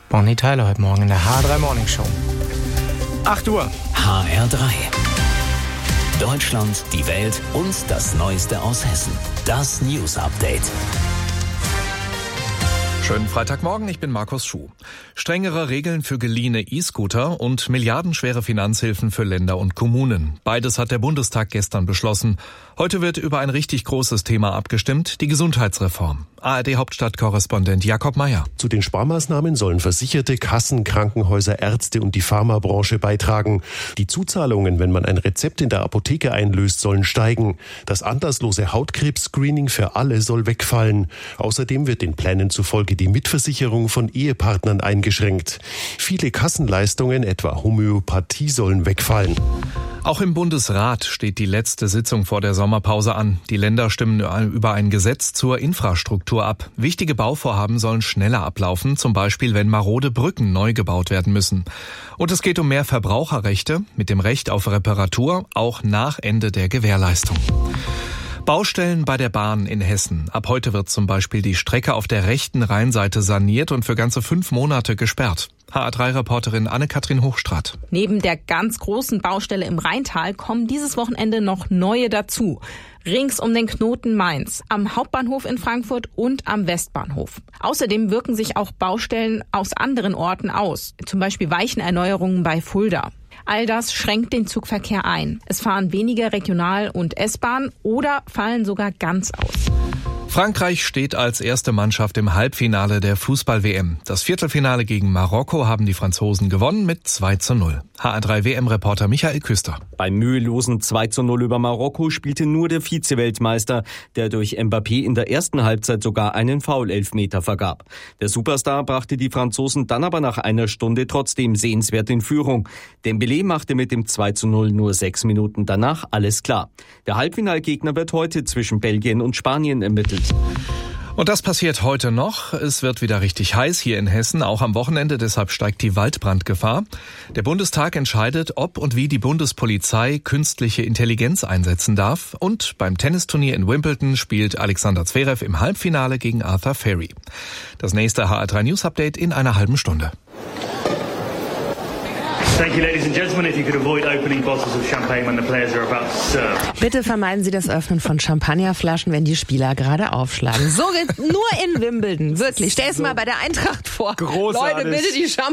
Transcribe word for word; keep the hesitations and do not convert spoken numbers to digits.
Bonnie Tyler heute Morgen in der H drei Morning Show. acht Uhr. H R drei. Deutschland, die Welt und das Neueste aus Hessen. Das News Update. Schönen Freitagmorgen, ich bin Markus Schuh. Strengere Regeln für geliehene E-Scooter und milliardenschwere Finanzhilfen für Länder und Kommunen. Beides hat der Bundestag gestern beschlossen. Heute wird über ein richtig großes Thema abgestimmt, die Gesundheitsreform. A R D-Hauptstadtkorrespondent Jakob Meyer. Zu den Sparmaßnahmen sollen Versicherte, Kassen, Krankenhäuser, Ärzte und die Pharmabranche beitragen. Die Zuzahlungen, wenn man ein Rezept in der Apotheke einlöst, sollen steigen. Das anlasslose Hautkrebs-Screening für alle soll wegfallen. Außerdem wird den Plänen zufolge die Mitversicherung von Ehepartnern eingeschränkt. Viele Kassenleistungen, etwa Homöopathie, sollen wegfallen. Auch im Bundesrat steht die letzte Sitzung vor der Sommerpause an. Die Länder stimmen über ein Gesetz zur Infrastruktur ab. Wichtige Bauvorhaben sollen schneller ablaufen, zum Beispiel wenn marode Brücken neu gebaut werden müssen. Und es geht um mehr Verbraucherrechte mit dem Recht auf Reparatur, auch nach Ende der Gewährleistung. Baustellen bei der Bahn in Hessen. Ab heute wird zum Beispiel die Strecke auf der rechten Rheinseite saniert und für ganze fünf Monate gesperrt. H R drei Reporterin Anne-Kathrin Hochstraat. Neben der ganz großen Baustelle im Rheintal kommen dieses Wochenende noch neue dazu. Rings um den Knoten Mainz, am Hauptbahnhof in Frankfurt und am Westbahnhof. Außerdem wirken sich auch Baustellen aus anderen Orten aus, zum Beispiel Weichenerneuerungen bei Fulda. All das schränkt den Zugverkehr ein. Es fahren weniger Regional- und S-Bahn oder fallen sogar ganz aus. Frankreich steht als erste Mannschaft im Halbfinale der Fußball-W M. Das Viertelfinale gegen Marokko haben die Franzosen gewonnen mit zwei zu null. H R drei W M-Reporter Michael Küster. Beim mühelosen zwei zu null über Marokko spielte nur der Vize-Weltmeister, der durch Mbappé in der ersten Halbzeit sogar einen Foul-Elfmeter vergab. Der Superstar brachte die Franzosen dann aber nach einer Stunde trotzdem sehenswert in Führung. Dembélé machte mit dem zwei zu null nur sechs Minuten danach alles klar. Der Halbfinalgegner wird heute zwischen Belgien und Spanien ermittelt. Und das passiert heute noch. Es wird wieder richtig heiß hier in Hessen, auch am Wochenende. Deshalb steigt die Waldbrandgefahr. Der Bundestag entscheidet, ob und wie die Bundespolizei künstliche Intelligenz einsetzen darf. Und beim Tennisturnier in Wimbledon spielt Alexander Zverev im Halbfinale gegen Arthur Ferry. Das nächste H R drei News Update in einer halben Stunde. Thank you, ladies and gentlemen. If you could avoid opening bottles of champagne when the players are about to serve. Bitte vermeiden Sie das Öffnen von Champagnerflaschen, wenn die Spieler gerade aufschlagen. So geht's nur in Wimbledon. Wirklich. Stell es so mal bei der Eintracht vor. Großartig. Leute, bitte die Champagner